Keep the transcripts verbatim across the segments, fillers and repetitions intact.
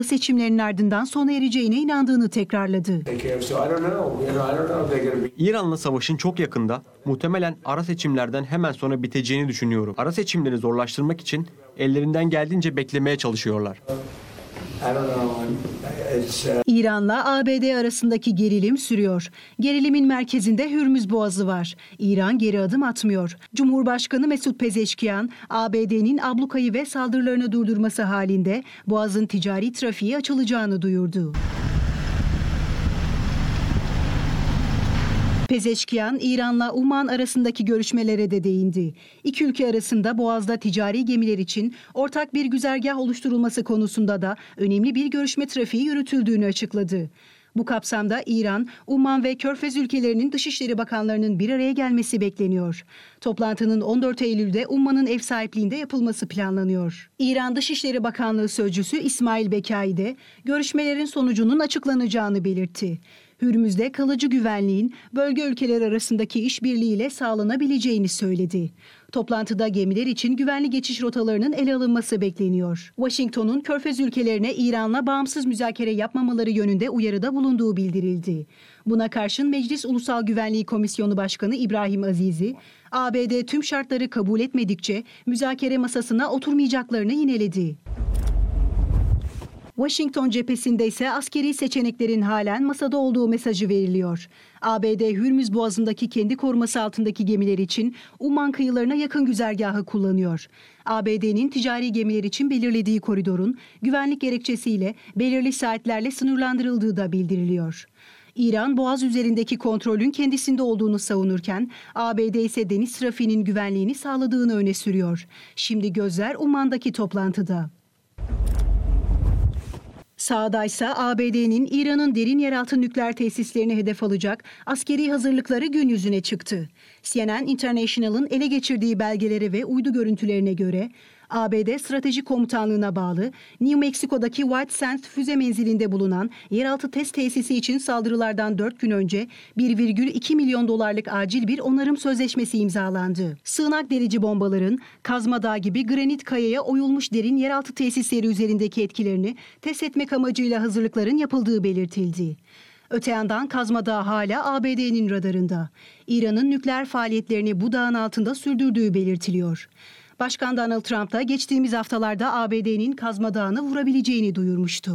seçimlerin ardından sona ereceğine inandığını tekrarladı. İran'la savaşın çok yakında, muhtemelen ara seçimlerden hemen sonra biteceğini düşünüyorum. Ara seçimleri zorlaştırmak için ellerinden geldiğince beklemeye çalışıyorlar. İran'la A B D arasındaki gerilim sürüyor. Gerilimin merkezinde Hürmüz Boğazı var. İran geri adım atmıyor. Cumhurbaşkanı Mesut Pezeşkiyan, A B D'nin ablukayı ve saldırılarını durdurması halinde Boğaz'ın ticari trafiği açılacağını duyurdu. Pezeşkiyan, İran'la Umman arasındaki görüşmelere de değindi. İki ülke arasında Boğaz'da ticari gemiler için ortak bir güzergah oluşturulması konusunda da önemli bir görüşme trafiği yürütüldüğünü açıkladı. Bu kapsamda İran, Umman ve Körfez ülkelerinin Dışişleri Bakanlarının bir araya gelmesi bekleniyor. Toplantının on dört Eylül'de Umman'ın ev sahipliğinde yapılması planlanıyor. İran Dışişleri Bakanlığı Sözcüsü İsmail Bekai de görüşmelerin sonucunun açıklanacağını belirtti. Hürmüz'de kalıcı güvenliğin bölge ülkeler arasındaki işbirliğiyle sağlanabileceğini söyledi. Toplantıda gemiler için güvenli geçiş rotalarının ele alınması bekleniyor. Washington'un Körfez ülkelerine İran'la bağımsız müzakere yapmamaları yönünde uyarıda bulunduğu bildirildi. Buna karşın Meclis Ulusal Güvenliği Komisyonu Başkanı İbrahim Azizi, A B D tüm şartları kabul etmedikçe müzakere masasına oturmayacaklarını yineledi. Washington cephesinde ise askeri seçeneklerin halen masada olduğu mesajı veriliyor. A B D Hürmüz Boğazı'ndaki kendi koruması altındaki gemiler için Umman kıyılarına yakın güzergahı kullanıyor. A B D'nin ticari gemiler için belirlediği koridorun güvenlik gerekçesiyle belirli saatlerle sınırlandırıldığı da bildiriliyor. İran, Boğaz üzerindeki kontrolün kendisinde olduğunu savunurken A B D ise deniz trafiğinin güvenliğini sağladığını öne sürüyor. Şimdi gözler Umman'daki toplantıda. Sahadaysa A B D'nin İran'ın derin yeraltı nükleer tesislerini hedef alacak askeri hazırlıkları gün yüzüne çıktı. C N N International'ın ele geçirdiği belgelere ve uydu görüntülerine göre A B D Stratejik Komutanlığı'na bağlı New Mexico'daki White Sands füze menzilinde bulunan yeraltı test tesisi için saldırılardan dört gün önce bir virgül iki milyon dolarlık acil bir onarım sözleşmesi imzalandı. Sığınak delici bombaların Kazma Dağı gibi granit kayaya oyulmuş derin yeraltı tesisleri üzerindeki etkilerini test etmek amacıyla hazırlıkların yapıldığı belirtildi. Öte yandan Kazma Dağı hala A B D'nin radarında. İran'ın nükleer faaliyetlerini bu dağın altında sürdürdüğü belirtiliyor. Başkan Donald Trump da geçtiğimiz haftalarda A B D'nin Kazma Dağı'nı vurabileceğini duyurmuştu.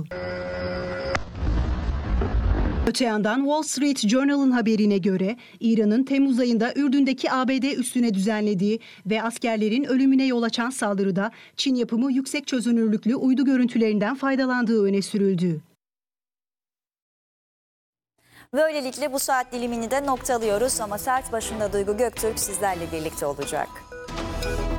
Öte yandan Wall Street Journal'ın haberine göre İran'ın Temmuz ayında Ürdün'deki A B D üssüne düzenlediği ve askerlerin ölümüne yol açan saldırıda Çin yapımı yüksek çözünürlüklü uydu görüntülerinden faydalandığı öne sürüldü. Böylelikle bu saat dilimini de noktalıyoruz ama saat başında Duygu Göktürk sizlerle birlikte olacak.